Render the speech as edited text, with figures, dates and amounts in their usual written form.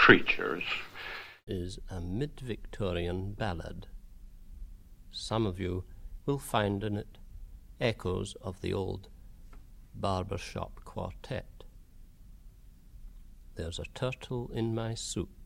creatures is a mid-Victorian ballad. Some of you will find in it echoes of the old barbershop quartet. There's a turtle in my soup.